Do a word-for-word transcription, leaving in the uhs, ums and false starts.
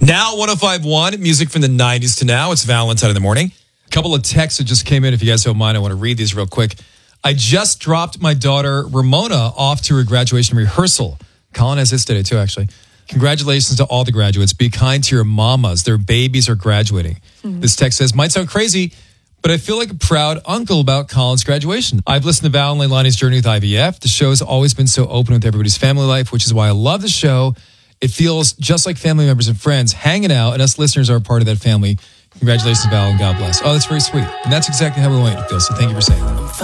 Now one oh five point one, music from the nineties to now. It's Valentine in the morning. A couple of texts that just came in. If you guys don't mind, I want to read these real quick. I just dropped my daughter Ramona off to her graduation rehearsal. Colin has his today too, actually. Congratulations to all the graduates. Be kind to your mamas. Their babies are graduating. Mm-hmm. This text says, might sound crazy, but I feel like a proud uncle about Colin's graduation. I've listened to Val and Leilani's journey with I V F. The show has always been so open with everybody's family life, which is why I love the show. It feels just like family members and friends hanging out, and us listeners are a part of that family. Congratulations, Val, and God bless. Oh, that's very sweet. And that's exactly how we want you to feel, so thank you for saying that.